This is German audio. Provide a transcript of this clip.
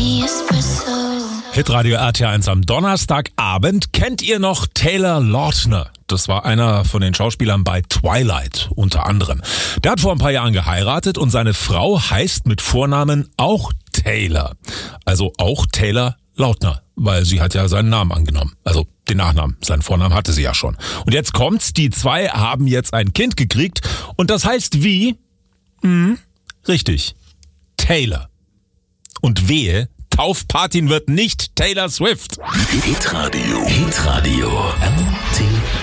Hitradio RT1 am Donnerstagabend. Kennt ihr noch Taylor Lautner? Das war einer von den Schauspielern bei Twilight unter anderem. Der hat vor ein paar Jahren geheiratet und seine Frau heißt mit Vornamen auch Taylor. Also auch Taylor Lautner, weil sie hat ja seinen Namen angenommen. Also den Nachnamen, seinen Vornamen hatte sie ja schon. Und jetzt kommt's, die zwei haben jetzt ein Kind gekriegt und das heißt wie? Richtig, Taylor. Und wehe, Taufpatin wird nicht Taylor Swift. Hitradio. RT